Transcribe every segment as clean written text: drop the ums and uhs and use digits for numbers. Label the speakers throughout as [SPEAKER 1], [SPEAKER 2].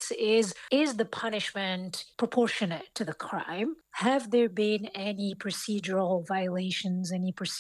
[SPEAKER 1] is the punishment proportionate to the crime? Have there been any procedural violations,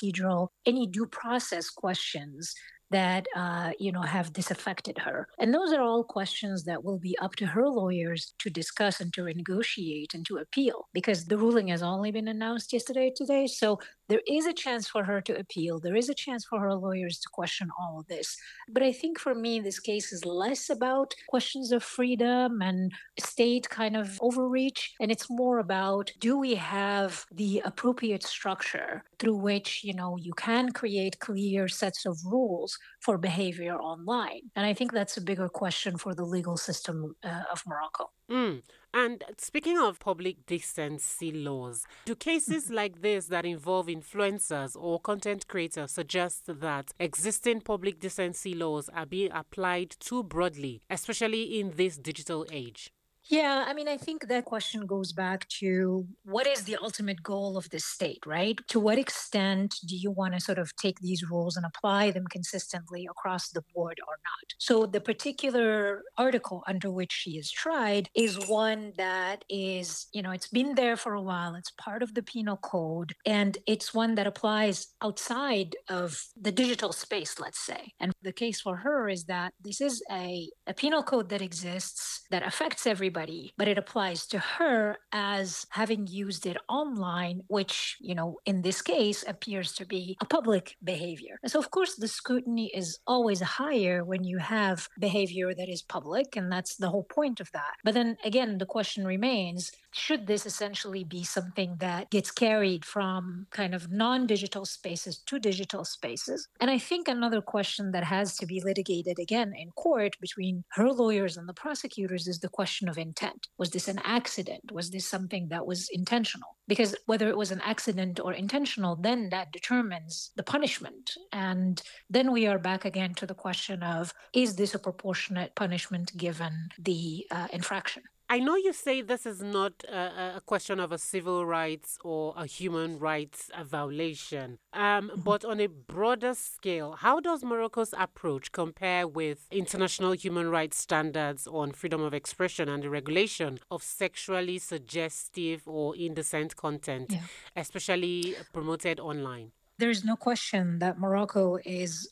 [SPEAKER 1] any due process questions that have disaffected her? And those are all questions that will be up to her lawyers to discuss and to negotiate and to appeal, because the ruling has only been announced yesterday today. So there is a chance for her to appeal. There is a chance for her lawyers to question all of this. But I think for me, this case is less about questions of freedom and state kind of overreach. And it's more about, do we have the appropriate structure through which, you can create clear sets of rules for behavior online? And I think that's a bigger question for the legal system of Morocco.
[SPEAKER 2] Mm. And speaking of public decency laws, do cases like this that involve influencers or content creators suggest that existing public decency laws are being applied too broadly, especially in this digital age?
[SPEAKER 1] Yeah, I mean, I think that question goes back to what is the ultimate goal of the state, right? To what extent do you want to sort of take these rules and apply them consistently across the board or not? So, the particular article under which she is tried is one that is, it's been there for a while. It's part of the penal code, and it's one that applies outside of the digital space, let's say. And the case for her is that this is a penal code that exists that affects everybody, but it applies to her as having used it online, which, in this case appears to be a public behavior. And so, of course, the scrutiny is always higher when you have behavior that is public, and that's the whole point of that. But then again, the question remains, should this essentially be something that gets carried from kind of non-digital spaces to digital spaces? And I think another question that has to be litigated again in court between her lawyers and the prosecutors is the question of intent. Was this an accident? Was this something that was intentional? Because whether it was an accident or intentional, then that determines the punishment. And then we are back again to the question of, is this a proportionate punishment given the infraction?
[SPEAKER 2] I know you say this is not a question of a civil rights or a human rights violation, but on a broader scale, how does Morocco's approach compare with international human rights standards on freedom of expression and the regulation of sexually suggestive or indecent content,
[SPEAKER 1] Yeah.
[SPEAKER 2] especially promoted online?
[SPEAKER 1] There's no question that Morocco is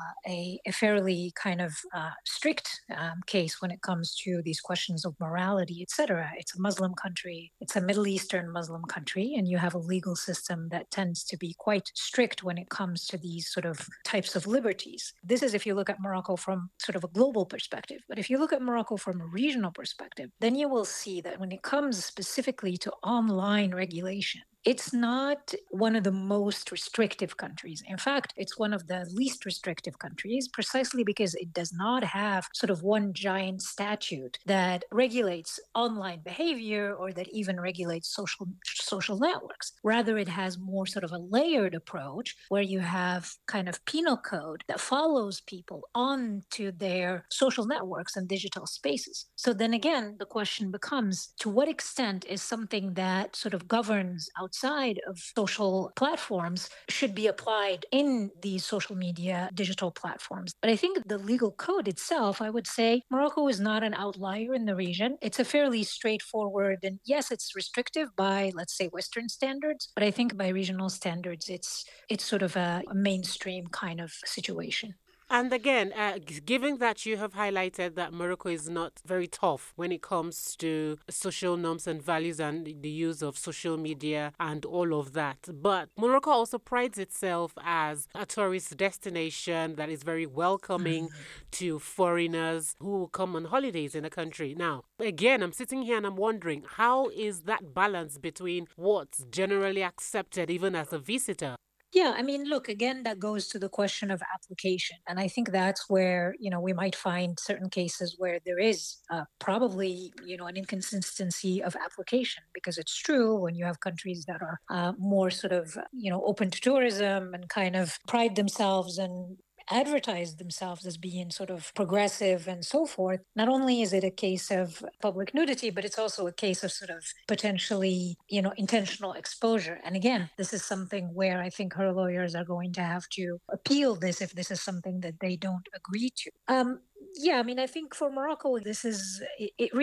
[SPEAKER 1] a fairly kind of strict case when it comes to these questions of morality, etc. It's a Muslim country, it's a Middle Eastern Muslim country, and you have a legal system that tends to be quite strict when it comes to these sort of types of liberties. This is if you look at Morocco from sort of a global perspective. But if you look at Morocco from a regional perspective, then you will see that when it comes specifically to online regulation, it's not one of the most restrictive countries. In fact, it's one of the least restrictive countries precisely because it does not have sort of one giant statute that regulates online behavior or that even regulates social networks. Rather, it has more sort of a layered approach where you have kind of penal code that follows people onto their social networks and digital spaces. So then again, the question becomes, to what extent is something that sort of governs outside of social platforms should be applied in these social media digital platforms? But I think the legal code itself, I would say Morocco is not an outlier in the region. It's a fairly straightforward, and yes, it's restrictive by, let's say, Western standards, but I think by regional standards, it's sort of a mainstream kind of situation.
[SPEAKER 2] And again, given that you have highlighted that Morocco is not very tough when it comes to social norms and values and the use of social media and all of that, but Morocco also prides itself as a tourist destination that is very welcoming to foreigners who come on holidays in the country. Now, again, I'm sitting here and I'm wondering, how is that balance between what's generally accepted even as a visitor?
[SPEAKER 1] Yeah, I mean, look, again, that goes to the question of application. And I think that's where, we might find certain cases where there is probably, an inconsistency of application, because it's true when you have countries that are more sort of, open to tourism and kind of pride themselves and advertise themselves as being sort of progressive and so forth. Not only is it a case of public nudity, but it's also a case of sort of potentially, intentional exposure. And again, this is something where I think her lawyers are going to have to appeal this if this is something that they don't agree to. Yeah, I mean, I think for Morocco, this is it